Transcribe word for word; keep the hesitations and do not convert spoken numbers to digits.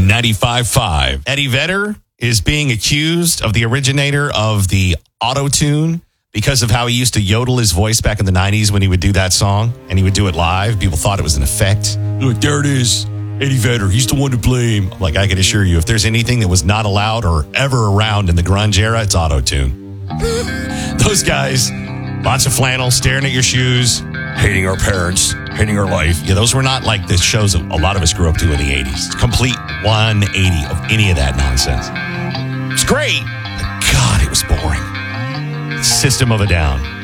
ninety-five point five. Eddie Vedder is being accused of the originator of the auto-tune because of how he used to yodel his voice back in the nineties when he would do that song, and he would do it live. People thought it was an effect. Look, there it is. Eddie Vedder, he's the one to blame. Like, I can assure you, if there's anything that was not allowed or ever around in the grunge era, it's auto-tune. Those guys, lots of flannel, staring at your shoes, hating our parents, hating our life. Yeah, those were not like the shows that a lot of us grew up to in the eighties. Complete one eighty of any of that nonsense. It's great, but God, it was boring. System of a Down.